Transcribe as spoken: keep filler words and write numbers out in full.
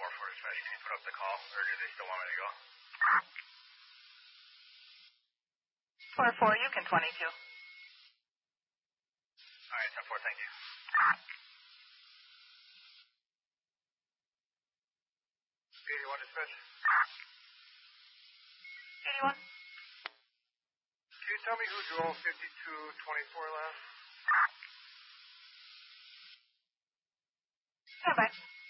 four four dispatch. Can you put up the call, or do they still want me to go? four four, you can twenty-two. All right, ten four, thank you. eighty-one dispatch. eighty-one. Can you tell me who drove fifty-two twenty-four last? Yeah, bye.